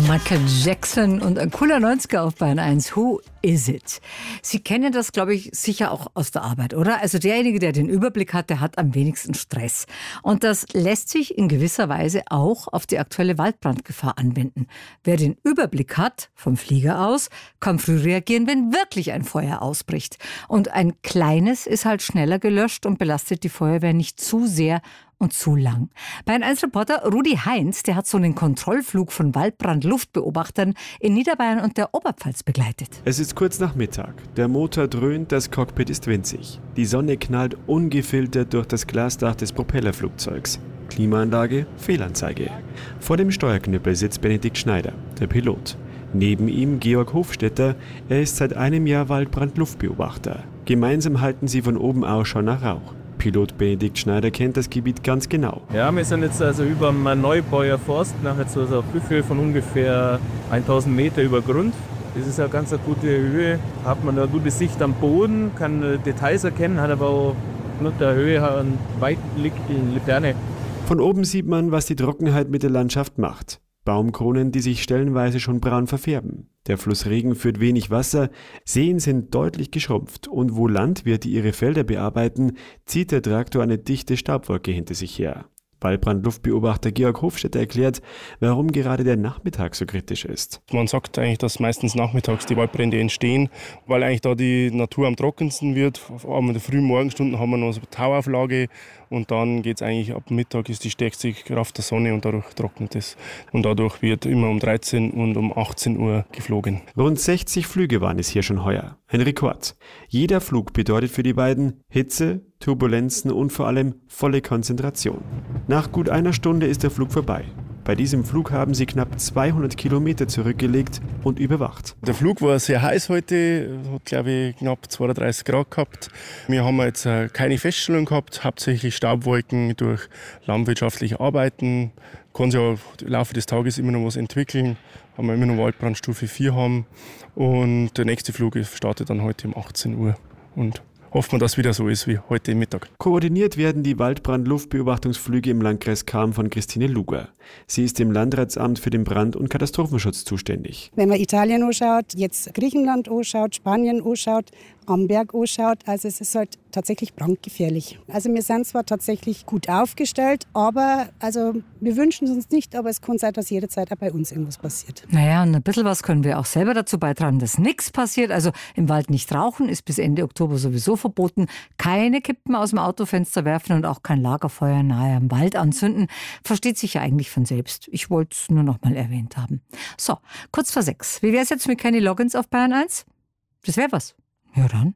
Michael Jackson und ein cooler 90er auf Bayern 1. Who is it? Sie kennen das, glaube ich, sicher auch aus der Arbeit, oder? Also derjenige, der den Überblick hat, der hat am wenigsten Stress. Und das lässt sich in gewisser Weise auch auf die aktuelle Waldbrandgefahr anwenden. Wer den Überblick hat, vom Flieger aus, kann früh reagieren, wenn wirklich ein Feuer ausbricht. Und ein kleines ist halt schneller gelöscht und belastet die Feuerwehr nicht zu sehr und zu lang. Bayern 1 Reporter Rudi Heinz, der hat so einen Kontrollflug von Waldbrand-Luftbeobachtern in Niederbayern und der Oberpfalz begleitet. Es ist kurz nach Mittag. Der Motor dröhnt, das Cockpit ist winzig. Die Sonne knallt ungefiltert durch das Glasdach des Propellerflugzeugs. Klimaanlage, Fehlanzeige. Vor dem Steuerknüppel sitzt Benedikt Schneider, der Pilot. Neben ihm Georg Hofstetter, er ist seit einem Jahr Waldbrand-Luftbeobachter. Gemeinsam halten sie von oben Ausschau nach Rauch. Pilot Benedikt Schneider kennt das Gebiet ganz genau. Ja, wir sind jetzt also über dem Neubauer Forst, nach jetzt so einer Höhe von ungefähr 1000 Meter über Grund. Das ist eine ganz gute Höhe, hat man eine gute Sicht am Boden, kann Details erkennen, hat aber auch nach der Höhe eine weitblickende Ferne. Von oben sieht man, was die Trockenheit mit der Landschaft macht. Baumkronen, die sich stellenweise schon braun verfärben. Der Flussregen führt wenig Wasser, Seen sind deutlich geschrumpft und wo Landwirte ihre Felder bearbeiten, zieht der Traktor eine dichte Staubwolke hinter sich her. Waldbrand-Luftbeobachter Georg Hofstetter erklärt, warum gerade der Nachmittag so kritisch ist. Man sagt eigentlich, dass meistens nachmittags die Waldbrände entstehen, weil eigentlich da die Natur am trockensten wird. Vor allem in den frühen Morgenstunden haben wir noch so eine Tauauflage und dann geht es eigentlich ab Mittag ist die stärkste Kraft der Sonne und dadurch trocknet es. Und dadurch wird immer um 13 und um 18 Uhr geflogen. Rund 60 Flüge waren es hier schon heuer. Ein Rekord. Jeder Flug bedeutet für die beiden Hitze, Turbulenzen und vor allem volle Konzentration. Nach gut einer Stunde ist der Flug vorbei. Bei diesem Flug haben sie knapp 200 Kilometer zurückgelegt und überwacht. Der Flug war sehr heiß heute, hat glaube ich knapp 32 Grad gehabt. Wir haben jetzt keine Feststellung gehabt, hauptsächlich Staubwolken durch landwirtschaftliche Arbeiten. Kann sich ja im Laufe des Tages immer noch was entwickeln, haben wir immer noch Waldbrandstufe 4 haben. Und der nächste Flug startet dann heute um 18 Uhr. Und hoffen wir, dass es wieder so ist wie heute Mittag. Koordiniert werden die Waldbrand-Luftbeobachtungsflüge im Landkreis Cham von Christine Luger. Sie ist im Landratsamt für den Brand- und Katastrophenschutz zuständig. Wenn man Italien anschaut, jetzt Griechenland anschaut, Spanien anschaut, Amberg anschaut, also es ist halt tatsächlich brandgefährlich. Also wir sind zwar tatsächlich gut aufgestellt, aber also wir wünschen es uns nicht, aber es kann sein, dass jederzeit auch bei uns irgendwas passiert. Naja, und ein bisschen was können wir auch selber dazu beitragen, dass nichts passiert. Also im Wald nicht rauchen, ist bis Ende Oktober sowieso verboten. Keine Kippen aus dem Autofenster werfen und auch kein Lagerfeuer nahe am Wald anzünden. Versteht sich ja eigentlich von selbst. Ich wollte es nur noch mal erwähnt haben. So, kurz vor 6. Wie wäre es jetzt mit Kenny Loggins auf Bayern 1? Das wäre was. Ja dann.